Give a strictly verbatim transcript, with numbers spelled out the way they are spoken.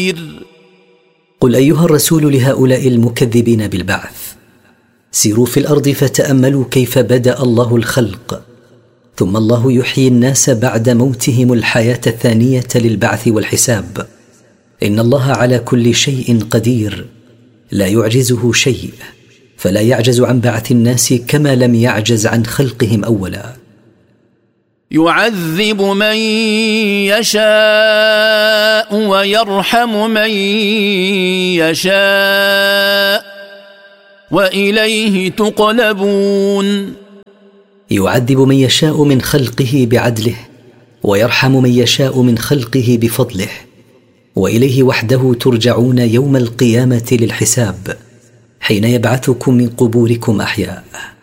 قل أيها الرسول لهؤلاء المكذبين بالبعث: سيروا في الأرض فتأملوا كيف بدأ الله الخلق، ثم الله يحيي الناس بعد موتهم الحياة الثانية للبعث والحساب. إن الله على كل شيء قدير، لا يعجزه شيء، فلا يعجز عن بعث الناس كما لم يعجز عن خلقهم أولا. يعذب من يشاء ويرحم من يشاء وإليه تقلبون. يعذب من يشاء من خلقه بعدله، ويرحم من يشاء من خلقه بفضله، وإليه وحده ترجعون يوم القيامة للحساب، حين يبعثكم من قبوركم أحياء.